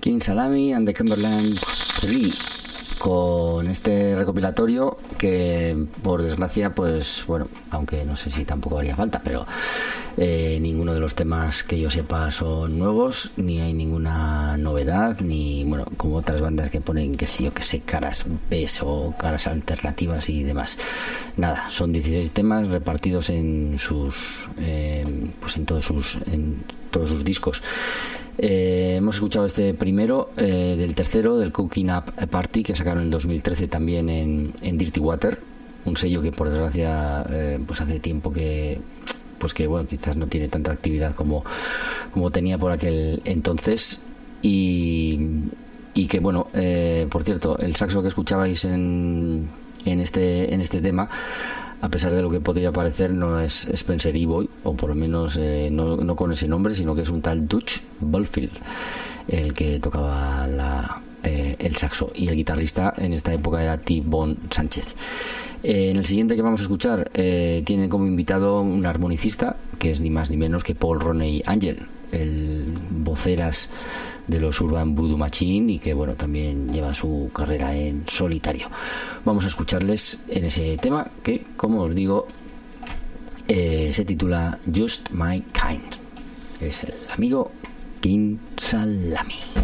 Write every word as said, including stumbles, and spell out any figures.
King Salami and the Cumberland tres, con este recopilatorio que, por desgracia, pues bueno, aunque no sé si tampoco haría falta, pero eh, ninguno de los temas que yo sepa son nuevos, ni hay ninguna novedad, ni bueno, como otras bandas que ponen que sí, yo que sé, caras B o caras alternativas y demás. Nada, son dieciséis temas repartidos en sus eh, pues en todos sus en todos sus discos. Eh, hemos escuchado este primero, eh, del tercero, del Cooking Up Party, que sacaron en dos mil trece también en, en Dirty Water, un sello que por desgracia eh, pues hace tiempo que pues que bueno, quizás no tiene tanta actividad como, como tenía por aquel entonces. Y, y que bueno, eh, por cierto, el saxo que escuchabais en, en este en este tema, a pesar de lo que podría parecer, no es Spencer Evoy, o por lo menos eh, no, no con ese nombre, sino que es un tal Dutch Bullfield el que tocaba la, eh, el saxo, y el guitarrista en esta época era T-Bone Sánchez. Eh, en el siguiente que vamos a escuchar eh, tiene como invitado un armonicista que es ni más ni menos que Paul Roney Angel, el voceras de los Urban Voodoo Machine, y que bueno, también lleva su carrera en solitario. Vamos a escucharles en ese tema que, como os digo, eh, se titula Just My Kind. Es el amigo King Salami.